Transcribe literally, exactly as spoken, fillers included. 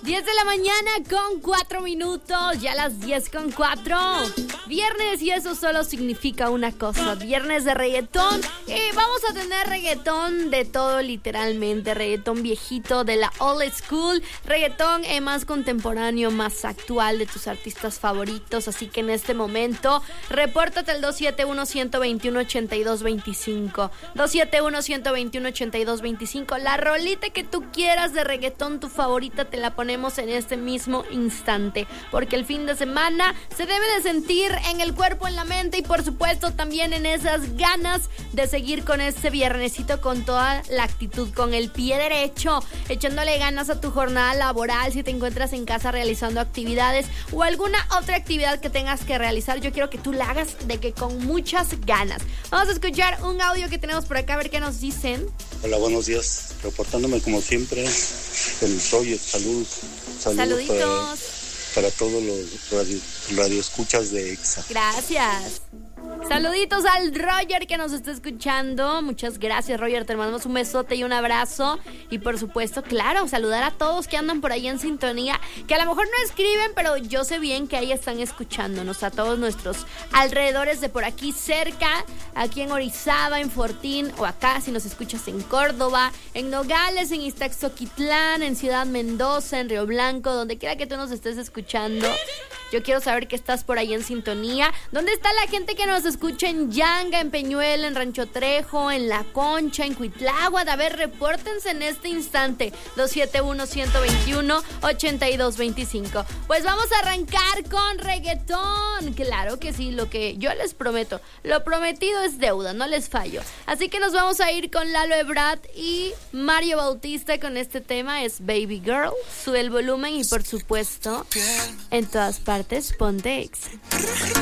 diez de la mañana con cuatro minutos, ya las diez con cuatro. Viernes y eso solo significa una cosa, viernes de reggaetón. Y vamos a tener reggaetón de todo literalmente, reggaetón viejito de la old school, reggaetón eh, más contemporáneo, más actual de tus artistas favoritos. Así que en este momento, repórtate al dos siete uno, uno dos uno, ocho dos dos cinco. dos siete uno, uno dos uno, ocho dos dos cinco. La rolita que tú quieras de reggaetón, tu favorita, te la ponemos en este mismo instante, porque el fin de semana se debe de sentir en el cuerpo, en la mente y por supuesto también en esas ganas de seguir con este viernesito con toda la actitud, con el pie derecho, echándole ganas a tu jornada laboral. Si te encuentras en casa realizando actividades o alguna otra actividad que tengas que realizar, yo quiero que tú la hagas de que con muchas ganas. Vamos a escuchar un audio que tenemos por acá, a ver qué nos dicen. Hola, buenos días, reportándome como siempre con Roger. Saludos, saludos saluditos para, para todos los radio, radioescuchas de EXA. Gracias. Saluditos al Roger que nos está escuchando. Muchas gracias, Roger. Te mandamos un besote y un abrazo. Y por supuesto, claro, saludar a todos que andan por ahí en sintonía, que a lo mejor no escriben, pero yo sé bien que ahí están escuchándonos, a todos nuestros alrededores de por aquí cerca, aquí en Orizaba, en Fortín, o acá si nos escuchas en Córdoba, en Nogales, en Iztaxoquitlán, en Ciudad Mendoza, en Río Blanco, donde quiera que tú nos estés escuchando. Yo quiero saber que estás por ahí en sintonía. ¿Dónde está la gente que nos escucha en Yanga, en Peñuela, en Rancho Trejo, en La Concha, en Cuitláhuac? A ver, repórtense en este instante. dos siete uno, uno dos uno, ocho dos dos cinco. Pues vamos a arrancar con reggaetón. Claro que sí, lo que yo les prometo. Lo prometido es deuda, no les fallo. Así que nos vamos a ir con Lalo Ebrard y Mario Bautista con este tema. Es Baby Girl. Sube el volumen y por supuesto, en todas partes, ponte Exa.